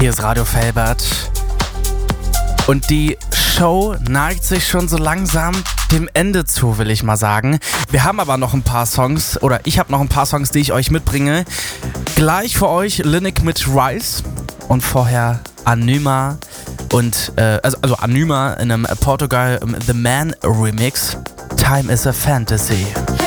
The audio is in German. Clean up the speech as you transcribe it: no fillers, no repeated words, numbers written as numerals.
Hier ist Radio Felbert. Und die Show neigt sich schon so langsam dem Ende zu, will ich mal sagen. Wir haben aber noch ein paar Songs, oder ich habe noch ein paar Songs, die ich euch mitbringe. Gleich für euch Linux mit Rise und vorher Anima und also Anima in einem Portugal The Man Remix. Time is a Fantasy.